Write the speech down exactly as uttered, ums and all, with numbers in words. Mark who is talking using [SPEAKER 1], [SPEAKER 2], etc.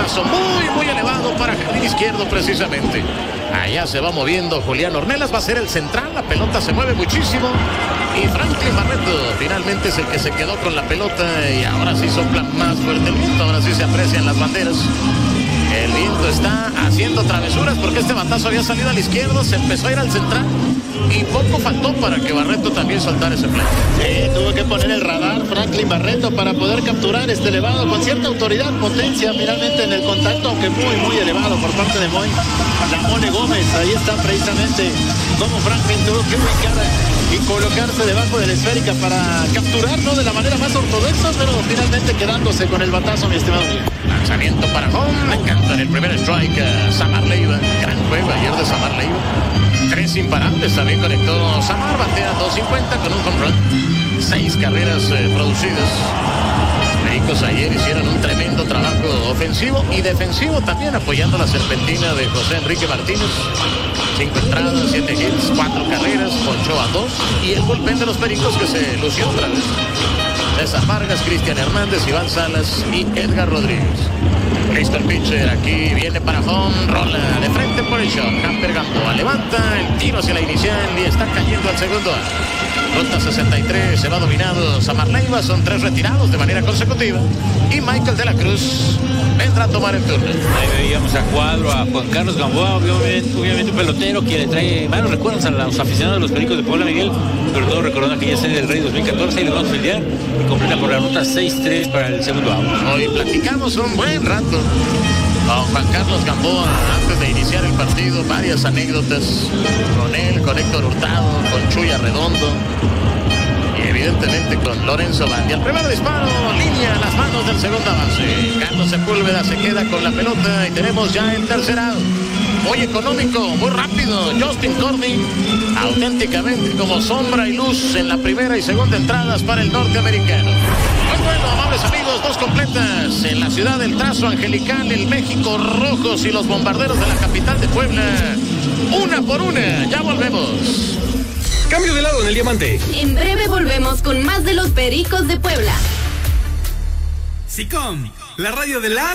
[SPEAKER 1] batazo muy, muy elevado para jardín izquierdo precisamente. Allá se va moviendo Julián Ornelas, va a ser el central, la pelota se mueve muchísimo. Y Franklin Barreto finalmente es el que se quedó con la pelota y ahora sí sopla más fuerte el viento, ahora sí se aprecian las banderas. El viento está haciendo travesuras porque este batazo había salido al izquierdo, se empezó a ir al central y poco faltó para que Barreto también soltara ese play.
[SPEAKER 2] Sí, tuvo que poner el radar Franklin Barreto para poder capturar este elevado con cierta autoridad, potencia finalmente en el contacto, aunque muy, muy elevado por parte de Moy. La Mole Gómez, ahí está precisamente como Franklin tuvo que ubicar y colocarse debajo de la esférica para capturar, no de la manera más ortodoxa, pero finalmente quedándose con el batazo, mi estimado.
[SPEAKER 1] Lanzamiento para home, me encanta en el primer strike a Samar Leiva, gran juego ayer de Samar Leiva. Tres imparables también conectó Samar, batea dos cincuenta con un home run. Seis carreras eh, producidas. Los Pericos ayer hicieron un tremendo trabajo ofensivo y defensivo también, apoyando la serpentina de José Enrique Martínez. Cinco entradas, siete hits, cuatro carreras, ponchó a dos. Y el bullpen de los Pericos que se lució otra vez. César Vargas, Cristian Hernández, Iván Salas y Edgar Rodríguez. Listo el pitcher, aquí viene para home, rola de frente por el shot. Camper Gamboa levanta el tiro hacia la inicial y está cayendo al segundo. Ruta sesenta y tres, se va dominado Samar Leiva, son tres retirados de manera consecutiva. Y Michael de la Cruz vendrá a tomar el turno.
[SPEAKER 3] Ahí veíamos a cuadro a Juan Carlos Gamboa, obviamente, obviamente un pelotero que le trae malos recuerdos a los aficionados de los Pericos de Puebla, Miguel, sobre todo recordando aquella serie del Rey dos mil catorce y le vamos a filiar y completa por la ruta seis tres para el segundo out.
[SPEAKER 1] Hoy platicamos un buen rato con Juan Carlos Gamboa antes de iniciar el partido, varias anécdotas con él, con Héctor Hurtado, con Chuy Arredondo y evidentemente con Lorenzo Bandi. El primer disparo, línea a las manos del segundo base. Carlos Sepúlveda se queda con la pelota y tenemos ya el tercer out. Muy económico, muy rápido. Justin Cordy, auténticamente como sombra y luz en la primera y segunda entradas para el norteamericano. Muy bueno, amables amigos, dos completas en la ciudad del trazo angelical, el México Rojos y los Bombarderos de la capital de Puebla. Una por una, ya volvemos.
[SPEAKER 4] Cambio de lado en el diamante.
[SPEAKER 5] En breve volvemos con más de los Pericos de Puebla.
[SPEAKER 6] SICOM, la radio de la